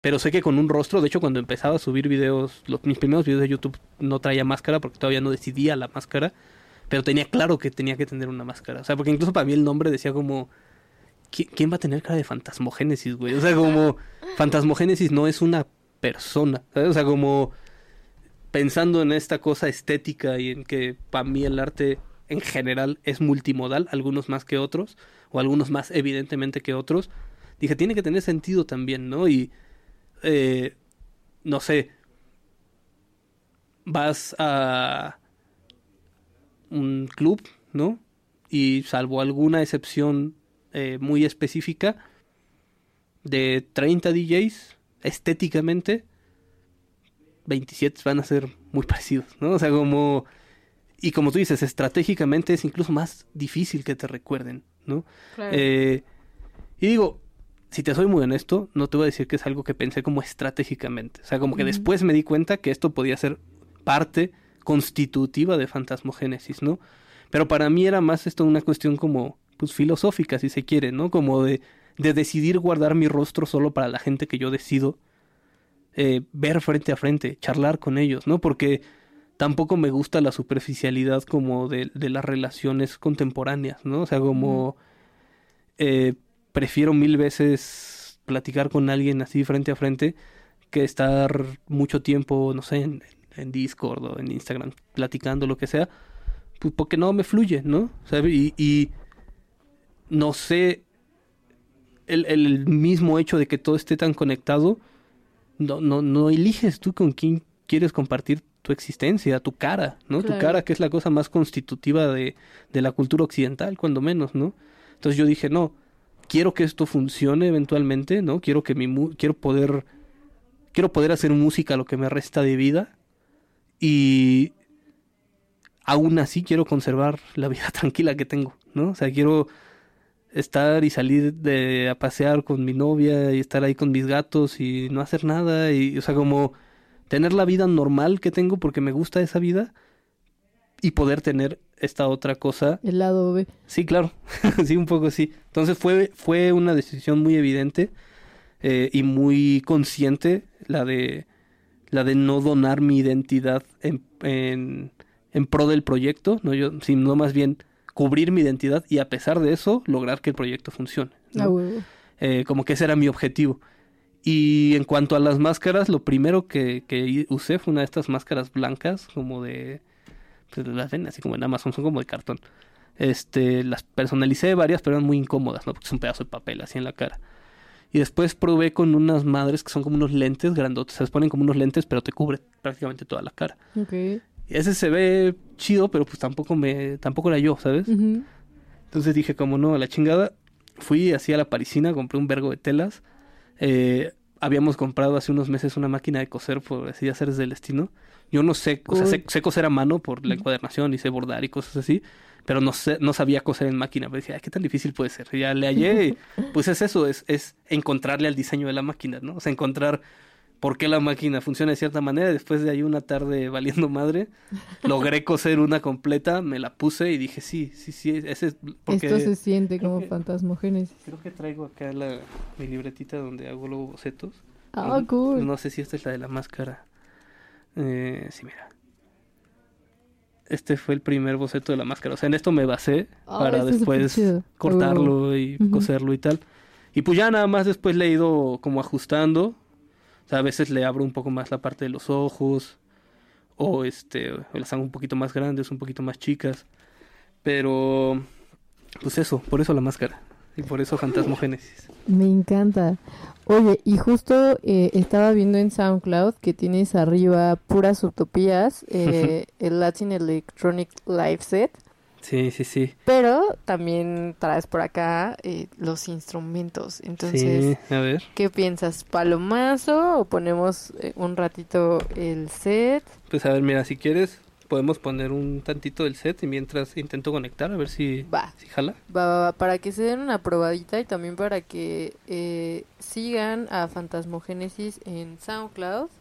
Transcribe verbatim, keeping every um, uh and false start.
Pero sé que con un rostro, de hecho cuando empezaba a subir videos, los, mis primeros videos de YouTube no traía máscara porque todavía no decidía la máscara, pero tenía claro que tenía que tener una máscara. O sea, porque incluso para mí el nombre decía como, ¿qui- ¿quién va a tener cara de Fantasmogénesis, güey? O sea, como Fantasmogénesis no es una persona, ¿sabes? O sea, como pensando en esta cosa estética y en que para mí el arte en general es multimodal, algunos más que otros, o algunos más evidentemente que otros, dije, tiene que tener sentido también, ¿no? Y eh, no sé, vas a un club, ¿no? Y salvo alguna excepción eh, muy específica, de treinta D Js, estéticamente, veintisiete van a ser muy parecidos, ¿no? O sea, como... Y como tú dices, estratégicamente es incluso más difícil que te recuerden, ¿no? Claro. Eh, y digo, si te soy muy honesto, no te voy a decir que es algo que pensé como estratégicamente. O sea, como que Ujú. después me di cuenta que esto podía ser parte constitutiva de Fantasmogénesis, ¿no? Pero para mí era más esto una cuestión como, pues, filosófica, si se quiere, ¿no? Como de, de decidir guardar mi rostro solo para la gente que yo decido eh, ver frente a frente, charlar con ellos, ¿no? Porque tampoco me gusta la superficialidad como de, de las relaciones contemporáneas, ¿no? O sea, como eh, prefiero mil veces platicar con alguien así frente a frente que estar mucho tiempo, no sé, en, en Discord o en Instagram platicando lo que sea, pues porque no me fluye, ¿no? ¿Sabe? Y, y no sé, el, el mismo hecho de que todo esté tan conectado, no, no, no eliges tú con quién quieres compartir tu existencia, tu cara, ¿no? Tu Claro. cara que es la cosa más constitutiva de, de la cultura occidental, cuando menos, ¿no? Entonces yo dije, no, quiero que esto funcione eventualmente, ¿no? Quiero que mi mu- quiero poder quiero poder hacer música lo que me resta de vida y aún así quiero conservar la vida tranquila que tengo, ¿no? O sea, quiero estar y salir de a pasear con mi novia y estar ahí con mis gatos y no hacer nada y, o sea, como tener la vida normal que tengo porque me gusta esa vida y poder tener esta otra cosa. El lado B. Sí, claro, sí, un poco sí. Entonces fue, fue una decisión muy evidente eh, y muy consciente la de, la de no donar mi identidad en, en, en pro del proyecto, ¿no? Yo, sino más bien cubrir mi identidad y a pesar de eso lograr que el proyecto funcione, A ¿no? huevo. Eh, como que ese era mi objetivo. Y en cuanto a las máscaras, lo primero que, que usé fue una de estas máscaras blancas, como de... Pues las ven así como en Amazon, son como de cartón. Este, las personalicé varias, pero eran muy incómodas, ¿no? Porque es un pedazo de papel así en la cara. Y después probé con unas madres que son como unos lentes grandotes. Se les ponen como unos lentes, pero te cubre prácticamente toda la cara. Ok. Y ese se ve chido, pero pues tampoco me... Tampoco era yo, ¿sabes? Ujú. Entonces dije, como no, a la chingada. Fui así a la parisina, compré un vergo de telas. Eh, habíamos comprado hace unos meses una máquina de coser por así hacer del destino. Yo no sé, o sea, sé, Cool. sé coser a mano por la Ujú. encuadernación y sé bordar y cosas así, pero no sé, no sabía coser en máquina. Pero dije, ay, qué tan difícil puede ser. Y ya le hallé, y, pues es eso, es, es encontrarle al diseño de la máquina, ¿no? O sea, encontrar por qué la máquina funciona de cierta manera. Y después de ahí una tarde valiendo madre, logré coser una completa, me la puse y dije, sí, sí, sí, ese es porque... Esto se siente creo como que- fantasmogénesis. Creo que traigo acá la, mi libretita donde hago los bocetos. Ah, No, cool. no sé si esta es la de la máscara. Eh, sí, mira. Este fue el primer boceto de la máscara. O sea, en esto me basé Ah, para está súper después chido. cortarlo y Ujú. coserlo y tal. Y pues ya nada más después le he ido como ajustando. O sea, a veces le abro un poco más la parte de los ojos. O este, o las hago un poquito más grandes, un poquito más chicas. Pero, pues eso, por eso la máscara. Y por eso Fantasmogénesis. Me encanta. Oye, y justo eh, estaba viendo en SoundCloud que tienes arriba puras utopías, eh, el Latin Electronic Live Set, Sí, sí, sí. pero también traes por acá eh, los instrumentos. Entonces, Sí, a ver. ¿qué piensas? ¿Palomazo o ponemos eh, un ratito el set? Pues a ver, mira, si quieres, podemos poner un tantito del set y mientras intento conectar a ver si, Va. si jala. Va, va, va, para que se den una probadita y también para que eh, sigan a Fantasmogénesis en SoundCloud.